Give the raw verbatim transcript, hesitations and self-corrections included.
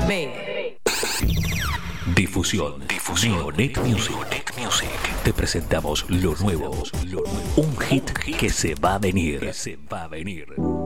B. Difusión. Difusión. Neonet Music. Music. Te presentamos lo nuevo. Un hit que se va a venir. Que se va a venir.